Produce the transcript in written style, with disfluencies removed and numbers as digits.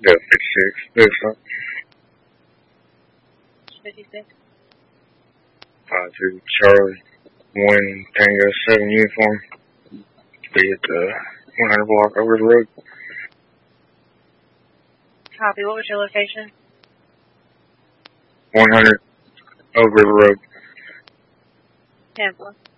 The 56. This one. 56. 5-2 Charlie. 1 Tango 7 uniform. Be at the 100 block over the road. Copy. What was your location? 100 over the road. Tampa.